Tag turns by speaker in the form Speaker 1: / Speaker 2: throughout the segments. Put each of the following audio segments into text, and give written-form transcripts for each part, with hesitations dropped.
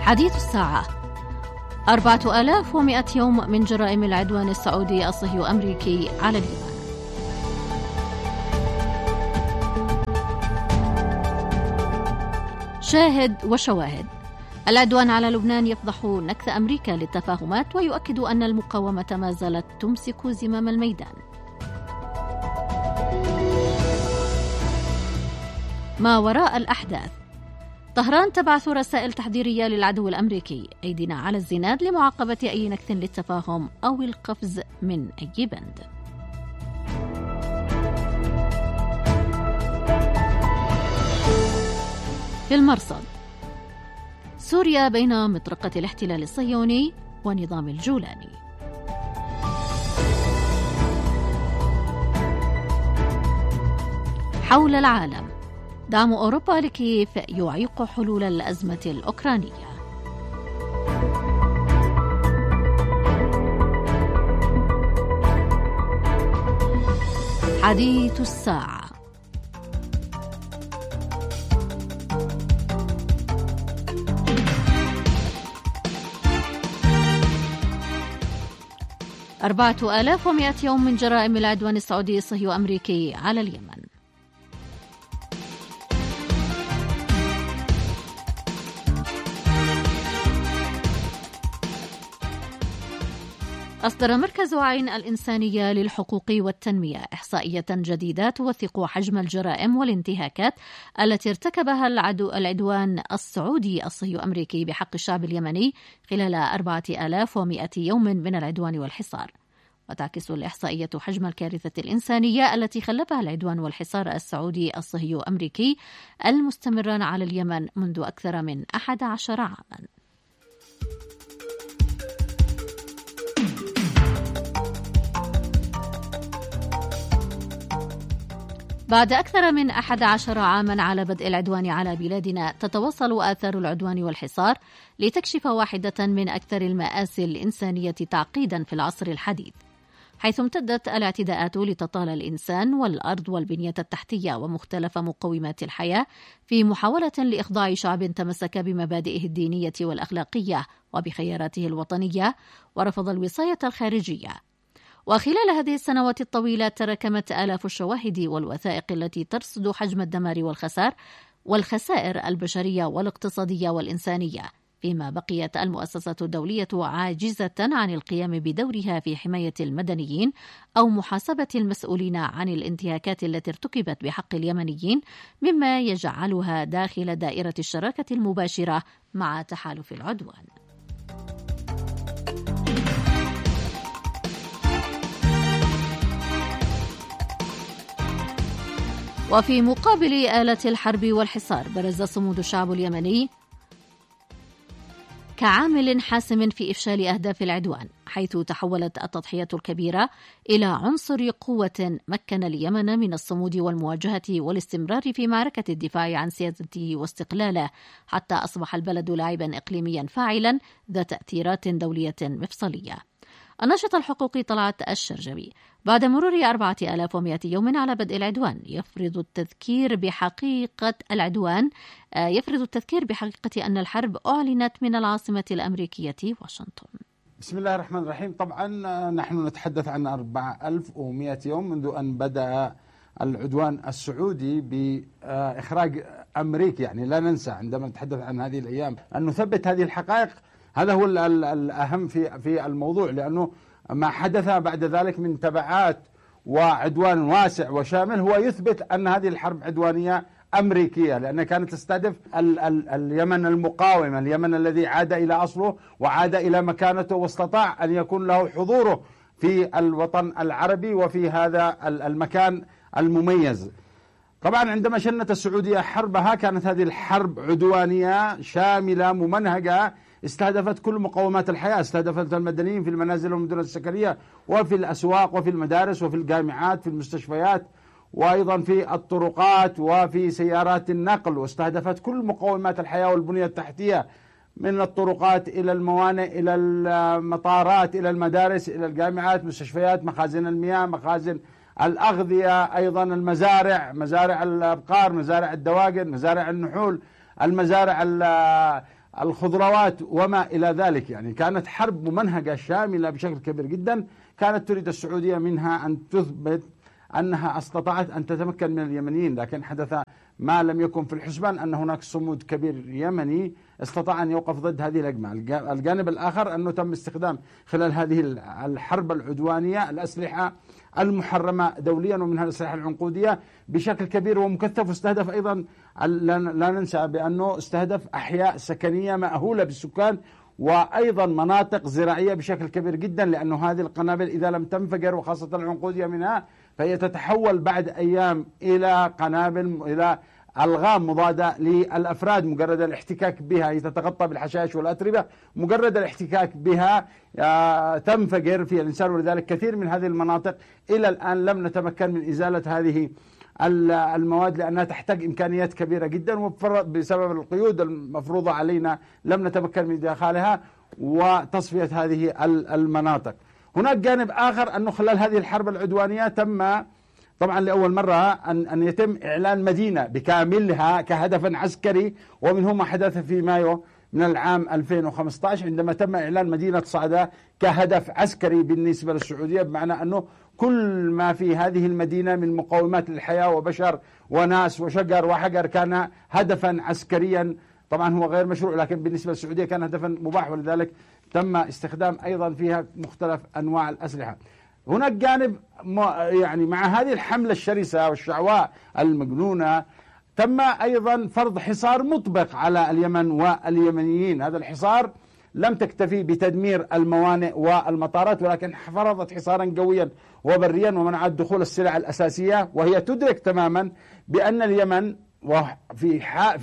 Speaker 1: حديث الساعة: 4100 يوم من جرائم العدوان السعودي الصهيو-أمريكي على اليمن. شاهد وشواهد: العدوان على لبنان يفضح نكث أمريكا للتفاهمات ويؤكد أن المقاومة ما زالت تمسك زمام الميدان. ما وراء الأحداث: طهران تبعث رسائل تحذيرية للعدو الأمريكي: أيدينا على الزناد لمعاقبة أي نكث للتفاهم أو القفز من أي بند. في المرصد: سوريا بين مطرقة الاحتلال الصهيوني ونظام الجولاني. حول العالم: دعم أوروبا لكييف يعيق حلول الأزمة الأوكرانية. حديث الساعة: 4100 يوم من جرائم العدوان السعودي الصهيو-أمريكي على اليمن. أصدر مركز عين الإنسانية للحقوق والتنمية إحصائية جديدة توثق حجم الجرائم والانتهاكات التي ارتكبها العدوان السعودي الصهيو-أمريكي بحق الشعب اليمني خلال 4100 يوم من العدوان والحصار. وتعكس الإحصائية حجم الكارثة الإنسانية التي خلفها العدوان والحصار السعودي الصهيو-أمريكي المستمران على اليمن منذ أكثر من 11 عاما. بعد أكثر من 11 عاما على بدء العدوان على بلادنا، تتواصل آثار العدوان والحصار لتكشف واحدة من أكثر المآسي الإنسانية تعقيدا في العصر الحديث، حيث امتدت الاعتداءات لتطال الإنسان والأرض والبنية التحتية ومختلف مقومات الحياة في محاولة لإخضاع شعب تمسك بمبادئه الدينية والأخلاقية وبخياراته الوطنية ورفض الوصاية الخارجية. وخلال هذه السنوات الطويلة تراكمت آلاف الشواهد والوثائق التي ترصد حجم الدمار والخسائر البشرية والاقتصادية والإنسانية، فيما بقيت المؤسسة الدولية عاجزة عن القيام بدورها في حماية المدنيين أو محاسبة المسؤولين عن الانتهاكات التي ارتكبت بحق اليمنيين، مما يجعلها داخل دائرة الشراكة المباشرة مع تحالف العدوان. وفي مقابل آلة الحرب والحصار، برز صمود الشعب اليمني كعامل حاسم في إفشال أهداف العدوان، حيث تحولت التضحية الكبيرة إلى عنصر قوة مكن اليمن من الصمود والمواجهة والاستمرار في معركة الدفاع عن سيادته واستقلاله، حتى أصبح البلد لاعبا إقليميا فاعلا ذا تأثيرات دولية مفصلية. الناشط الحقوقي طلعت الشرجبي: بعد مرور 4100 يوم على بدء العدوان، يفرض التذكير بحقيقة أن الحرب أعلنت من العاصمة الأمريكية واشنطن.
Speaker 2: بسم الله الرحمن الرحيم. طبعا نحن نتحدث عن 4100 يوم منذ أن بدأ العدوان السعودي بإخراج أمريكا. يعني لا ننسى عندما نتحدث عن هذه الأيام أن نثبت هذه الحقائق، هذا هو الأهم في الموضوع، لأنه ما حدث بعد ذلك من تبعات وعدوان واسع وشامل هو يثبت أن هذه الحرب عدوانية أمريكية، لأنها كانت تستهدف اليمن المقاوم، اليمن الذي عاد إلى أصله وعاد إلى مكانته واستطاع أن يكون له حضوره في الوطن العربي وفي هذا المكان المميز. طبعا عندما شنت السعودية حربها كانت هذه الحرب عدوانية شاملة ممنهجة، استهدفت كل مقومات الحياة، استهدفت المدنيين في المنازل والمدن السكنية وفي الأسواق وفي المدارس وفي الجامعات في المستشفيات وأيضا في الطرقات وفي سيارات النقل، واستهدفت كل مقومات الحياة والبنية التحتية من الطرقات إلى الموانئ إلى المطارات إلى المدارس إلى الجامعات، مستشفيات، مخازن المياه، مخازن الأغذية، أيضا المزارع، مزارع الأبقار، مزارع الدواجن، مزارع النحول، المزارع الخضروات وما إلى ذلك. يعني كانت حرب ممنهجة شاملة بشكل كبير جدا، كانت تريد السعودية منها أن تثبت أنها استطاعت أن تتمكن من اليمنيين، لكن حدث ما لم يكن في الحسبان، أن هناك صمود كبير يمني استطاع أن يوقف ضد هذه الهجمة. الجانب الآخر أنه تم استخدام خلال هذه الحرب العدوانية الأسلحة المحرمة دوليا، ومنها الأسلحة العنقودية بشكل كبير ومكثف، واستهدف أيضا لا ننسى بأنه استهدف أحياء سكنية مأهولة بالسكان، وأيضا مناطق زراعية بشكل كبير جدا، لأنه هذه القنابل إذا لم تنفجر وخاصة العنقودية منها فهي تتحول بعد أيام إلى قنابل، إلى ألغام مضادة للأفراد. مجرد الاحتكاك بها هي تتغطى بالحشائش والأتربة، مجرد الاحتكاك بها تنفجر في الإنسان. ولذلك كثير من هذه المناطق إلى الآن لم نتمكن من إزالة هذه المواد، لأنها تحتاج إمكانيات كبيرة جدا، وبسبب القيود المفروضة علينا لم نتمكن من إدخالها وتصفية هذه المناطق. هناك جانب آخر أنه خلال هذه الحرب العدوانية تم طبعا لأول مرة أن يتم إعلان مدينة بكاملها كهدف عسكري، ومنه ما حدث في مايو من العام 2015 عندما تم إعلان مدينة صعدة كهدف عسكري بالنسبة للسعودية، بمعنى أنه كل ما في هذه المدينة من مقومات للحياة وبشر وناس وشجر وحجر كان هدفا عسكريا. طبعا هو غير مشروع، لكن بالنسبة للسعودية كان هدفا مباح، ولذلك تم استخدام أيضا فيها مختلف أنواع الأسلحة. هناك جانب يعني مع هذه الحملة الشرسة والشعواء المجنونة تم أيضا فرض حصار مطبق على اليمن واليمنيين. هذا الحصار لم تكتفي بتدمير الموانئ والمطارات، ولكن فرضت حصارا قويا وبريا ومنعت دخول السلع الأساسية، وهي تدرك تماما بأن اليمن وفي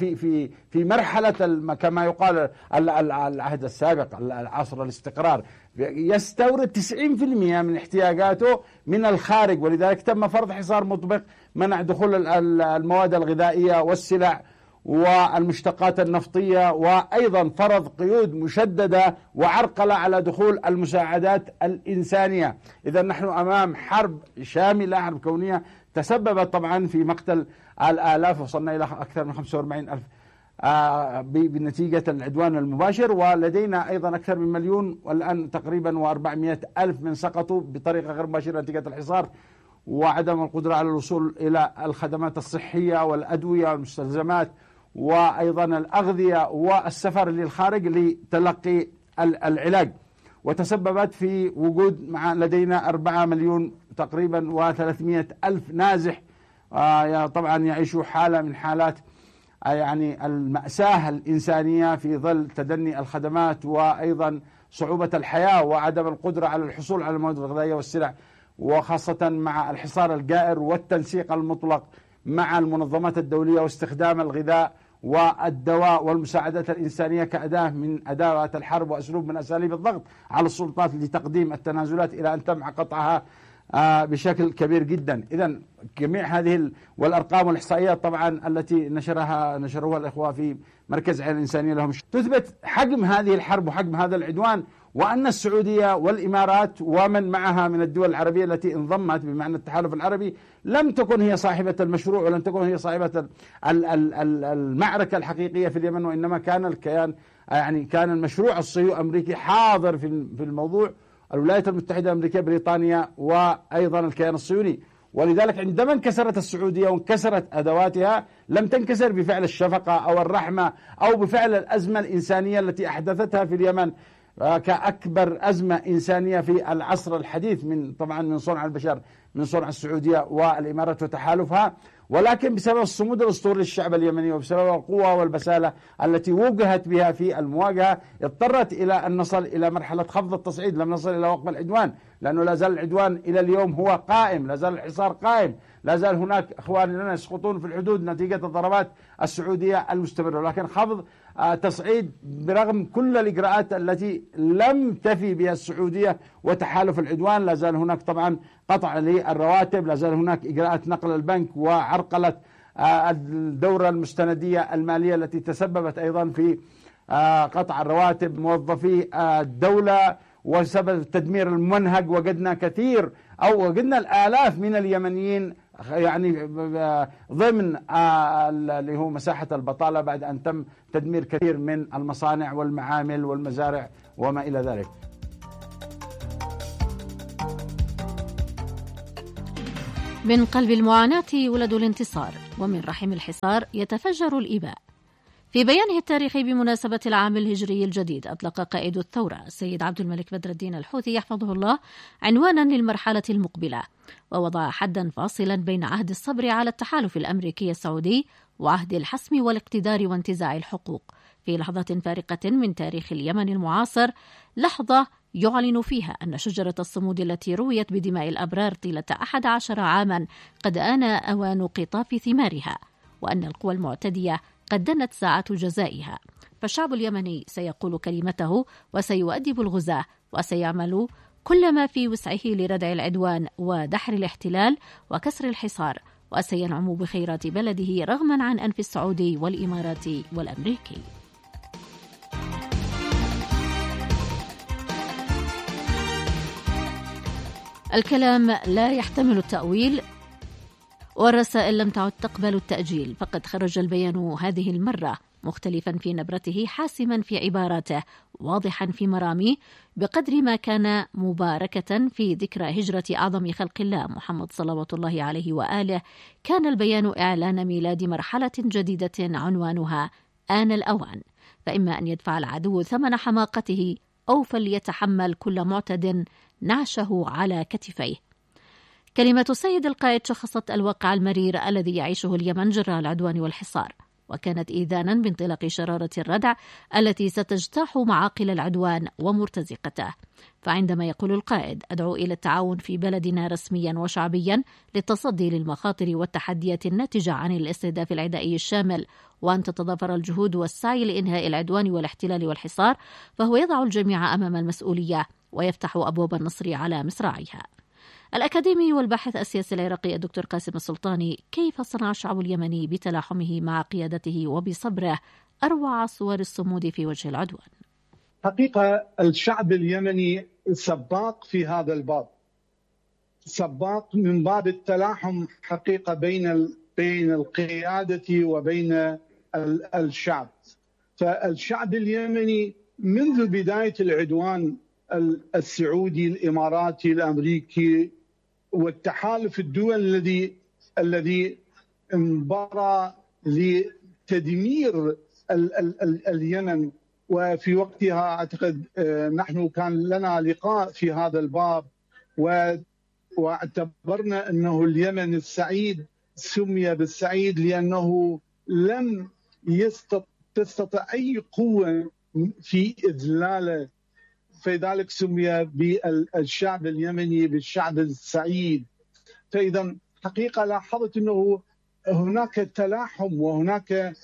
Speaker 2: في مرحلة كما يقال العهد السابق العصر الاستقرار يستورد 90% من احتياجاته من الخارج، ولذلك تم فرض حصار مطبق منع دخول المواد الغذائية والسلع والمشتقات النفطية، وأيضا فرض قيود مشددة وعرقلة على دخول المساعدات الإنسانية. إذا نحن أمام حرب شاملة، حرب كونية تسببت طبعا في مقتل الآلاف، وصلنا إلى أكثر من 45,000 بنتيجة العدوان المباشر، ولدينا أيضا أكثر من 1,000,000 والآن تقريبا و400,000 من سقطوا بطريقة غير مباشرة نتيجة الحصار وعدم القدرة على الوصول إلى الخدمات الصحية والأدوية والمستلزمات وأيضا الأغذية والسفر للخارج لتلقي العلاج. وتسببت في وجود لدينا 4 مليون تقريبا و300,000 نازح طبعا يعيشوا حالة من حالات يعني المأساة الإنسانية في ظل تدني الخدمات وأيضا صعوبة الحياة وعدم القدرة على الحصول على المواد الغذائية والسلع، وخاصة مع الحصار الجائر والتنسيق المطلق مع المنظمات الدولية واستخدام الغذاء والدواء والمساعدات الإنسانية كأداة من أدوات الحرب وأسلوب من أساليب الضغط على السلطات لتقديم التنازلات إلى أن تم قطعها بشكل كبير جدا. إذن جميع هذه والأرقام والإحصائيات طبعا التي نشروها الإخوة في مركز عين الإنسانية لهم تثبت حجم هذه الحرب وحجم هذا العدوان، وأن السعودية والإمارات ومن معها من الدول العربية التي انضمت بمعنى التحالف العربي لم تكن هي صاحبة المشروع ولم تكن هي صاحبة المعركة الحقيقية في اليمن، وإنما كان الكيان يعني كان المشروع الصهيوني الأمريكي حاضر في الموضوع، الولايات المتحدة الأمريكية، بريطانيا، وأيضا الكيان الصهيوني. ولذلك عندما انكسرت السعودية وانكسرت أدواتها لم تنكسر بفعل الشفقة أو الرحمة أو بفعل الأزمة الإنسانية التي أحدثتها في اليمن كأكبر أزمة إنسانية في العصر الحديث طبعا من صنع البشر، من صنع السعودية والإمارات وتحالفها، ولكن بسبب الصمود الأسطوري للشعب اليمني وبسبب القوة والبسالة التي وجهت بها في المواجهة اضطرت إلى أن نصل إلى مرحلة خفض التصعيد، لم نصل إلى وقف العدوان، لأنه لا زال العدوان إلى اليوم هو قائم، لا زال الحصار قائم، لا زال هناك إخوان لنا يسقطون في الحدود نتيجة الضربات السعودية المستمرة. ولكن خفض تصعيد برغم كل الإجراءات التي لم تفي بها السعودية وتحالف العدوان، لا زال هناك طبعا قطع للرواتب، لا زال هناك إجراءات نقل البنك وعرقلة الدورة المستندية المالية التي تسببت أيضا في قطع الرواتب موظفي الدولة، وسبب التدمير الممنهج وجدنا الآلاف من اليمنيين يعني ضمن اللي هو مساحة البطالة بعد أن تم تدمير كثير من المصانع والمعامل والمزارع وما إلى ذلك.
Speaker 1: من قلب المعاناة ولد الانتصار، ومن رحم الحصار يتفجر الإباء. في بيانه التاريخي بمناسبة العام الهجري الجديد، أطلق قائد الثورة السيد عبد الملك بدر الدين الحوثي يحفظه الله عنوانا للمرحلة المقبلة، ووضع حدا فاصلا بين عهد الصبر على التحالف الأمريكي السعودي وعهد الحسم والاقتدار وانتزاع الحقوق، في لحظة فارقة من تاريخ اليمن المعاصر، لحظة يعلن فيها أن شجرة الصمود التي رويت بدماء الأبرار طيلة 11 عاما قد آن أوان قطاف ثمارها، وأن القوى المعتدية قد دنت ساعة جزائها. فالشعب اليمني سيقول كلمته وسيؤدب الغزاة وسيعمل كل ما في وسعه لردع العدوان ودحر الاحتلال وكسر الحصار، وسينعم بخيرات بلده رغما عن أنف السعودي والإماراتي والأمريكي. الكلام لا يحتمل التأويل، والرسائل لم تعد تقبل التأجيل، فقد خرج البيان هذه المرة مختلفا في نبرته، حاسما في عباراته، واضحا في مراميه، بقدر ما كان مباركة في ذكرى هجرة أعظم خلق الله محمد صلوات الله عليه وآله. كان البيان إعلان ميلاد مرحلة جديدة عنوانها آن الأوان، فإما أن يدفع العدو ثمن حماقته أو فليتحمل كل معتد نعشه على كتفيه. كلمة السيد القائد شخصت الواقع المرير الذي يعيشه اليمن جراء العدوان والحصار، وكانت إذانا بانطلاق شرارة الردع التي ستجتاح معاقل العدوان ومرتزقته. فعندما يقول القائد: أدعو إلى التعاون في بلدنا رسميا وشعبيا للتصدي للمخاطر والتحديات الناتجة عن الاستهداف العدائي الشامل، وأن تتضافر الجهود والسعي لإنهاء العدوان والاحتلال والحصار، فهو يضع الجميع أمام المسؤولية ويفتح أبواب النصر على مصراعيها. الأكاديمي والباحث السياسي العراقي الدكتور قاسم السلطاني: كيف صنع الشعب اليمني بتلاحمه مع قيادته وبصبره أروع صور الصمود في وجه العدوان؟
Speaker 3: حقيقة الشعب اليمني سباق في هذا الباب، سباق من باب التلاحم حقيقة بين القيادة وبين الشعب. فالشعب اليمني منذ بداية العدوان السعودي الإماراتي الأمريكي والتحالف الدول الذي انبرى لتدمير اليمن، وفي وقتها أعتقد نحن كان لنا لقاء في هذا الباب، واعتبرنا أنه اليمن السعيد سمي بالسعيد لأنه لم تستطع أي قوة في إذلاله، فلذلك سمي بالشعب اليمني بالشعب السعيد. فإذا حقيقة لاحظت أنه هناك تلاحم وهناك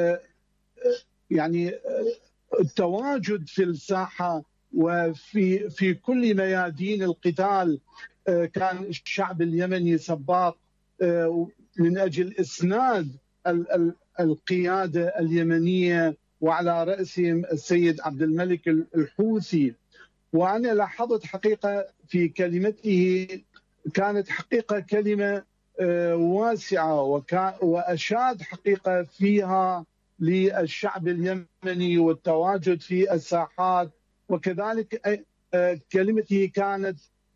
Speaker 3: يعني التواجد في الساحة وفي كل ميادين القتال. كان الشعب اليمني سباق من أجل إسناد القيادة اليمنية، وعلى رأسهم السيد عبد الملك الحوثي. وأنا لاحظت حقيقة في كلمته كانت حقيقة كلمة واسعة، وأشاد حقيقة فيها للشعب اليمني والتواجد في الساحات، وكذلك كلمته كانت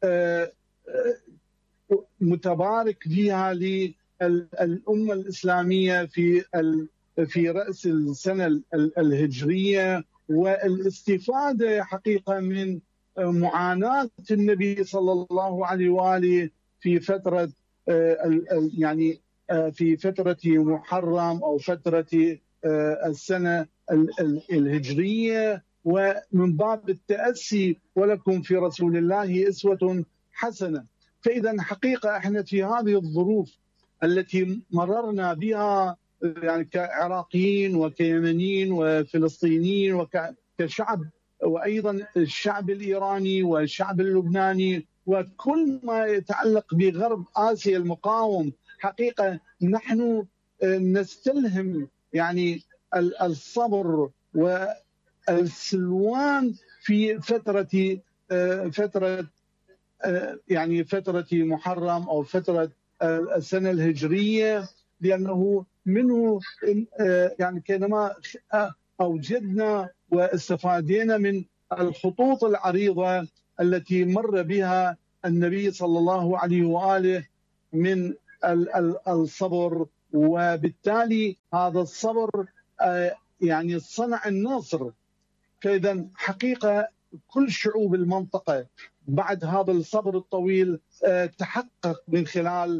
Speaker 3: متبارك فيها للأمة الإسلامية في رأس السنة الهجرية، والاستفادة حقيقة من معاناة النبي صلى الله عليه وآله في فترة يعني في فترة محرم أو فترة السنة الهجرية، ومن باب التأسي ولكم في رسول الله أسوة حسنة. فإذا حقيقة احنا في هذه الظروف التي مررنا بها يعني كعراقيين وكيمنيين وفلسطينيين وكشعب، وأيضا الشعب الإيراني والشعب اللبناني وكل ما يتعلق بغرب آسيا المقاوم، حقيقة نحن نستلهم يعني الصبر والسلوان في فترة يعني فترة محرم أو فترة السنة الهجرية، لأنه منه يعني كانما أوجدنا واستفادينا من الخطوط العريضة التي مر بها النبي صلى الله عليه وآله من الصبر، وبالتالي هذا الصبر يعني صنع النصر. فإذا حقيقة كل شعوب المنطقة بعد هذا الصبر الطويل تحقق من خلال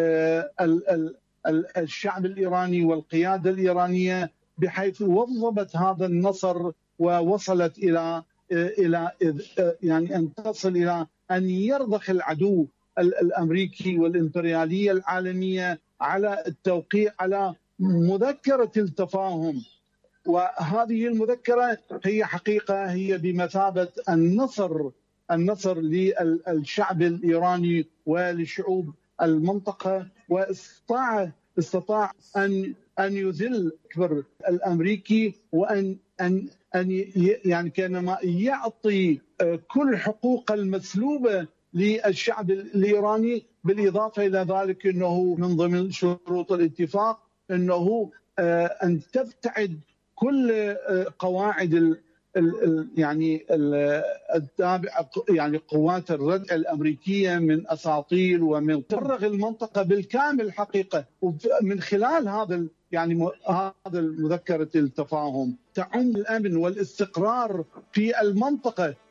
Speaker 3: الشعب الإيراني والقيادة الإيرانية، بحيث وظبت هذا النصر ووصلت إلى يعني أن تصل إلى أن يرضخ العدو الأمريكي والإمبريالية العالمية على التوقيع على مذكرة التفاهم. وهذه المذكرة هي حقيقة هي بمثابة النصر للشعب الإيراني ولشعوب المنطقة، واستطاع أن يذل الكبر الأمريكي، وأن يعني كانما يعطي كل حقوق المسلوبة للشعب الإيراني. بالإضافة إلى ذلك أنه من ضمن شروط الاتفاق أنه أن تبتعد كل قواعد يعني التابعة يعني قوات الردع الأمريكية من أساطيل، ومن تفرغ المنطقة بالكامل حقيقة. ومن خلال هذا يعني هذا المذكرة التفاهم تعم الأمن والاستقرار في المنطقة